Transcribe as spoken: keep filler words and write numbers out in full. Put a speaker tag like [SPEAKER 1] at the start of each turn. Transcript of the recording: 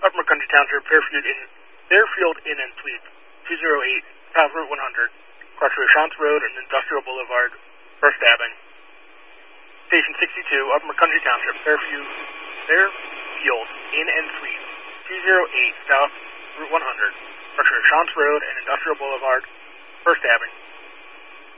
[SPEAKER 1] Upper McCounty Township, Fairfield Inn, Fairfield Inn and Suites, two oh eight South Route one hundred, cross Shantz Road and Industrial Boulevard, First Avenue. Station sixty-two, Upper McCounty Township, Fairfield, Fairfield Inn and Suites, two oh eight South Route one hundred, cross Shantz Road and Industrial Boulevard, First Avenue.